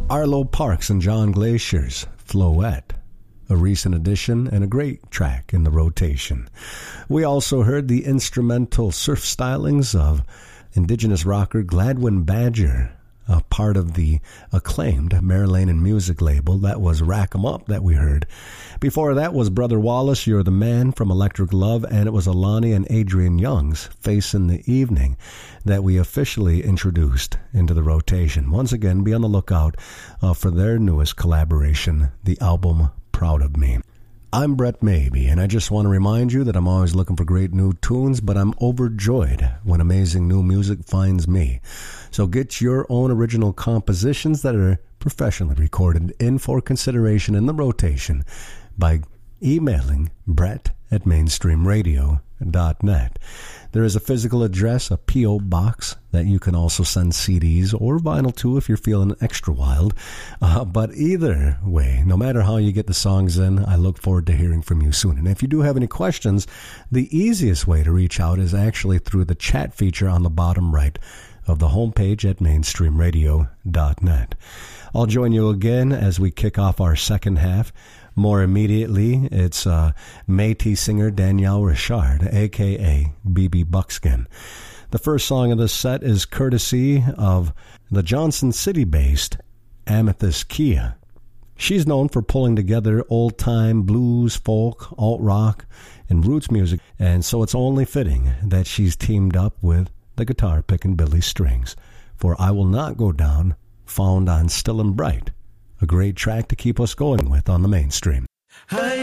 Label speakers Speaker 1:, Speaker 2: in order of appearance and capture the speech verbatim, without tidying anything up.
Speaker 1: Arlo Parks and John Glacier's Floette, a recent addition and a great track in the rotation. We also heard the instrumental surf stylings of Indigenous rocker Gladwin Badger, a part of the acclaimed Marilyn music label. That was Rack 'em Up that we heard. Before that was Brother Wallace, You're the Man from Electric Love, and it was Alani and Adrian Young's Face in the Evening that we officially introduced into the rotation. Once again, be on the lookout uh, for their newest collaboration, the album Proud of Me. I'm Brett Maybe, and I just want to remind you that I'm always looking for great new tunes, but I'm overjoyed when amazing new music finds me. So get your own original compositions that are professionally recorded in for consideration in the rotation by emailing Brett at mainstream radio dot net. There is a physical address, a P O box, that you can also send C Ds or vinyl to if you're feeling extra wild. Uh, but either way, no matter how you get the songs in, I look forward to hearing from you soon. And if you do have any questions, the easiest way to reach out is actually through the chat feature on the bottom right of the homepage at mainstream radio dot net. I'll join you again as we kick off our second half. More immediately, it's uh, Métis singer Danielle Richard, a k a. B B Buckskin. The first song of this set is courtesy of the Johnson City-based Amethyst Kia. She's known for pulling together old-time blues, folk, alt-rock, and roots music, and so it's only fitting that she's teamed up with the guitar-picking Billy Strings for I Will Not Go Down, found on Still and Bright, a great track to keep us going with on the mainstream.
Speaker 2: Hi.